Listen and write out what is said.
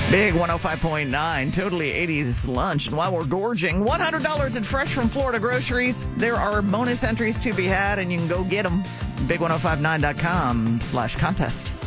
Big 105.9, totally 80s lunch. And while we're gorging, $100 in fresh from Florida groceries. There are bonus entries to be had, and you can go get them. Big1059.com/contest.